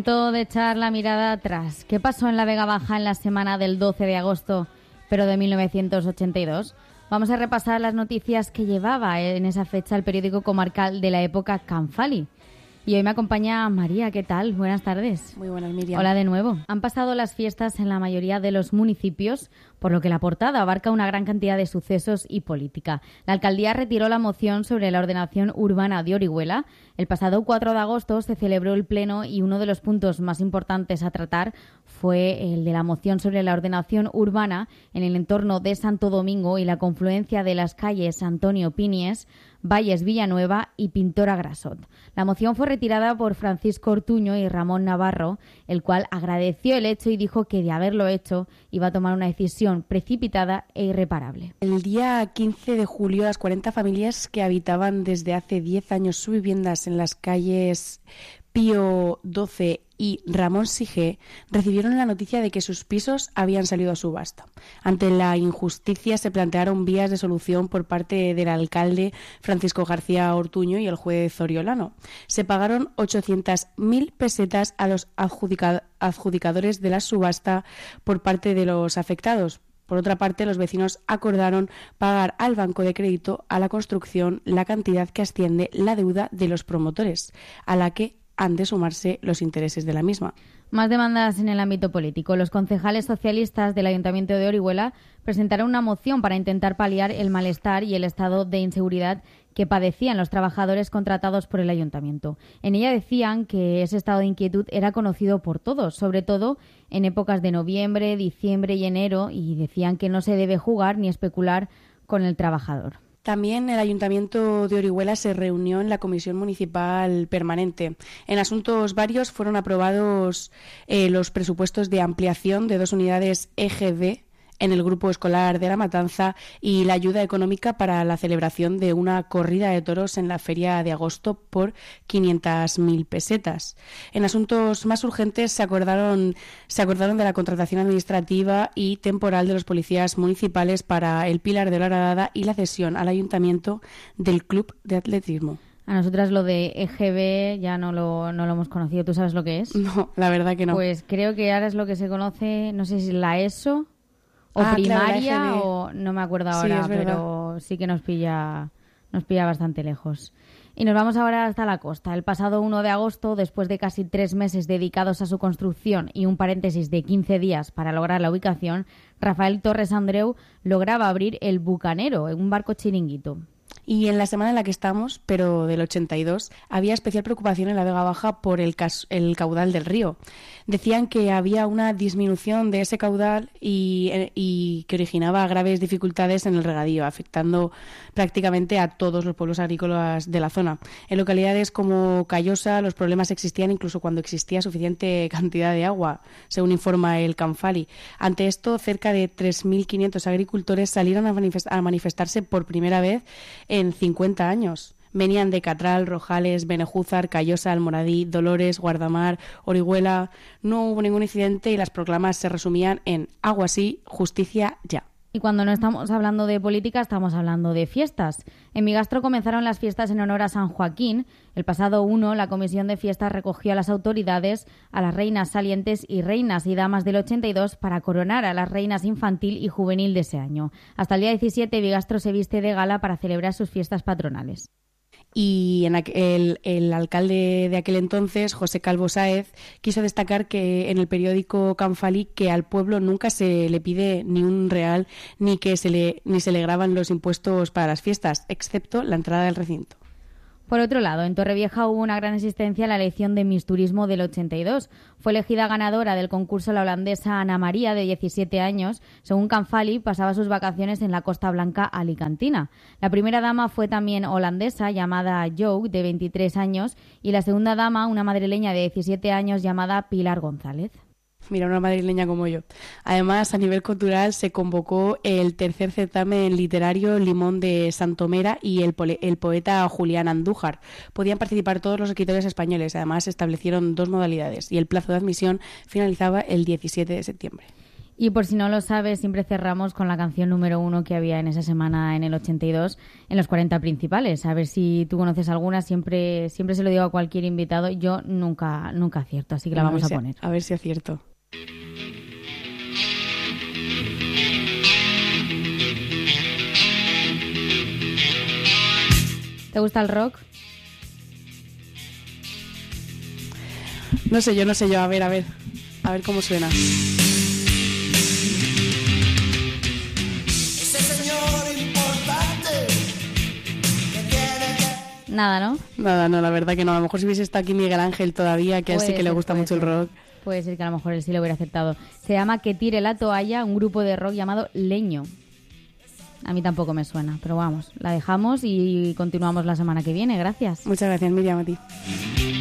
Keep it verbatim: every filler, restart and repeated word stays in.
Todo de echar la mirada atrás. ¿Qué pasó en la Vega Baja en la semana del doce de agosto, pero de mil novecientos ochenta y dos? Vamos a repasar las noticias que llevaba en esa fecha el periódico comarcal de la época, Canfali. Y hoy me acompaña María. ¿Qué tal? Buenas tardes. Muy buenas, Miriam. Hola de nuevo. Han pasado las fiestas en la mayoría de los municipios, por lo que la portada abarca una gran cantidad de sucesos y política. La alcaldía retiró la moción sobre la ordenación urbana de Orihuela. El pasado cuatro de agosto se celebró el pleno y uno de los puntos más importantes a tratar fue el de la moción sobre la ordenación urbana en el entorno de Santo Domingo y la confluencia de las calles Antonio Pinies, Valles Villanueva y Pintora Grasot. La moción fue retirada por Francisco Ortuño y Ramón Navarro, el cual agradeció el hecho y dijo que de haberlo hecho iba a tomar una decisión precipitada e irreparable. El día quince de julio, las cuarenta familias que habitaban desde hace diez años sus viviendas en las calles Pío doce y Ramón Sige recibieron la noticia de que sus pisos habían salido a subasta. Ante la injusticia se plantearon vías de solución por parte del alcalde Francisco García Ortuño y el juez Oriolano. Se pagaron ochocientas mil pesetas a los adjudica- adjudicadores de la subasta por parte de los afectados. Por otra parte, los vecinos acordaron pagar al Banco de Crédito a la Construcción la cantidad que asciende la deuda de los promotores, a la que han de sumarse los intereses de la misma. Más demandas en el ámbito político. Los concejales socialistas del Ayuntamiento de Orihuela presentaron una moción para intentar paliar el malestar y el estado de inseguridad que padecían los trabajadores contratados por el Ayuntamiento. En ella decían que ese estado de inquietud era conocido por todos, sobre todo en épocas de noviembre, diciembre y enero, y decían que no se debe jugar ni especular con el trabajador. También el Ayuntamiento de Orihuela se reunió en la Comisión Municipal Permanente. En asuntos varios fueron aprobados eh, los presupuestos de ampliación de dos unidades E G B en el grupo escolar de La Matanza y la ayuda económica para la celebración de una corrida de toros en la feria de agosto por quinientas mil pesetas. En asuntos más urgentes se acordaron, se acordaron de la contratación administrativa y temporal de los policías municipales para el Pilar de la Horadada y la cesión al ayuntamiento del club de atletismo. A nosotras lo de E G B ya no lo, no lo hemos conocido. ¿Tú sabes lo que es? No, la verdad que no. Pues creo que ahora es lo que se conoce, no sé si la ESO o ah, primaria, claro, o no me acuerdo ahora, sí, pero sí que nos pilla, nos pilla bastante lejos. Y nos vamos ahora hasta la costa. El pasado uno de agosto, después de casi tres meses dedicados a su construcción y un paréntesis de quince días para lograr la ubicación, Rafael Torres Andreu lograba abrir el Bucanero, un barco chiringuito. Y en la semana en la que estamos, pero del ochenta y dos, había especial preocupación en la Vega Baja por el, cas- el caudal del río. Decían que había una disminución de ese caudal y, y que originaba graves dificultades en el regadío, afectando prácticamente a todos los pueblos agrícolas de la zona. En localidades como Callosa los problemas existían incluso cuando existía suficiente cantidad de agua, según informa el Canfali. Ante esto, cerca de tres mil quinientos agricultores salieron a, manifest- a manifestarse por primera vez en cincuenta años. Venían de Catral, Rojales, Benejúzar, Callosa, Almoradí, Dolores, Guardamar, Orihuela. No hubo ningún incidente y las proclamas se resumían en agua sí, justicia ya. Y cuando no estamos hablando de política, estamos hablando de fiestas. En Migastro comenzaron las fiestas en honor a San Joaquín. El pasado uno, la Comisión de Fiestas recogió a las autoridades, a las reinas salientes y reinas y damas del ochenta y dos para coronar a las reinas infantil y juvenil de ese año. Hasta el día diecisiete, Migastro se viste de gala para celebrar sus fiestas patronales. Y en aquel, el alcalde de aquel entonces, José Calvo Sáez, quiso destacar que en el periódico Canfali que al pueblo nunca se le pide ni un real ni que se le ni se le graban los impuestos para las fiestas, excepto la entrada del recinto. Por otro lado, en Torrevieja hubo una gran asistencia a la elección de Miss Turismo del ochenta y dos. Fue elegida ganadora del concurso la holandesa Ana María, de diecisiete años. Según Canfali, pasaba sus vacaciones en la Costa Blanca alicantina. La primera dama fue también holandesa, llamada Jo, de veintitrés años, y la segunda dama, una madrileña de diecisiete años, llamada Pilar González. Mira, una madrileña como yo. Además, a nivel cultural se convocó el tercer certamen literario Limón de Santomera y el, pole- el poeta Julián Andújar. Podían participar todos los escritores españoles. Además, se establecieron dos modalidades y el plazo de admisión finalizaba el diecisiete de septiembre. Y por si no lo sabes, siempre cerramos con la canción número uno que había en esa semana en el ochenta y dos, en los cuarenta principales. A ver si tú conoces alguna, siempre siempre se lo digo a cualquier invitado, yo nunca nunca acierto, así que la vamos a, a poner. Si, a ver si acierto. ¿Te gusta el rock? No sé yo, no sé yo, a ver, a ver, a ver cómo suena. Nada, ¿no? Nada, no, la verdad que no. A lo mejor si hubiese estado aquí Miguel Ángel todavía, que a él sí que le gusta mucho el rock. Puede ser que a lo mejor él sí lo hubiera aceptado. Se llama Que tire la toalla, un grupo de rock llamado Leño. A mí tampoco me suena, pero vamos, la dejamos y continuamos la semana que viene. Gracias. Muchas gracias, Miriam, a ti.